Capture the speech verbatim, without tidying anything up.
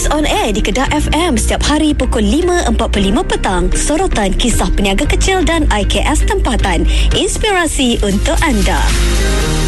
Muis on air di Kedah F M setiap hari pukul lima empat puluh lima petang. Sorotan kisah peniaga kecil dan I K S tempatan. Inspirasi untuk anda.